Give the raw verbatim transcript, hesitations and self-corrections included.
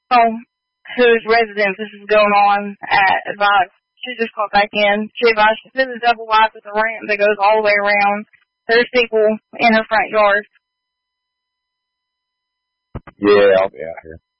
home whose residence this is going on at advised. She just called back in. She advised she says a double wide with a ramp that goes all the way around. There's people in her front yard. Yeah, I'll be out here.